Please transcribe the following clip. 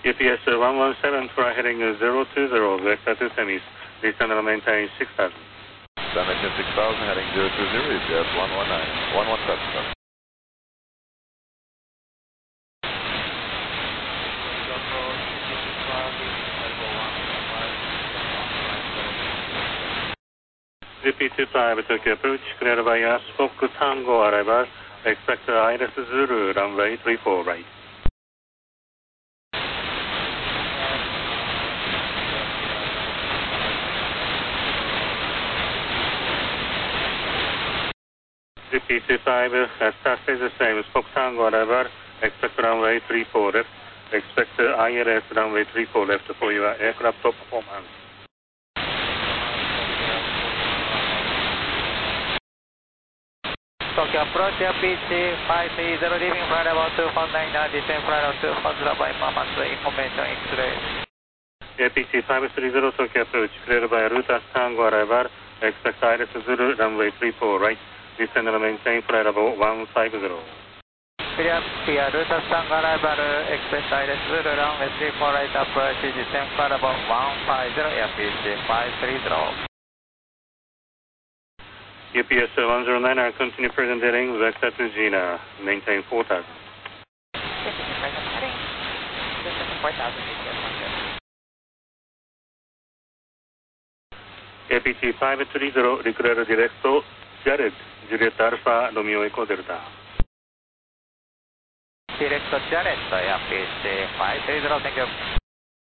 UPS 117 for heading 020, vector to semis. Descend and maintain 6000. Maintain 6000, heading 020, UPS 117, sorry. GP25 Tokyo approach, cleared by Fox Tango arrival, expect Iris Zulu, runway 34 right. GP25, start stays the same, Fox Tango arrival, expect runway 34 left, expect ILS runway 34 left for your aircraft top performance. Tokyo approach, pitch 530, leaving flight level 249, descend flight level 240 by performance information X-ray. APC 530 Tokyo approach, cleared by Rutas Tango arrival, expect Iris Zulu, runway 34 right, descend and maintain flight level 150. Clear, Rutas Tango arrival, expect Iris Zulu, runway 34 right approach, descend flight level 150, APC 530. UPS 109, continue present heading, vector to Gina, maintain 4000. APT 530, declare directo, Jared, Juliet Alpha, Romeo Echo Delta. Directo Jared, APT 530, thank you.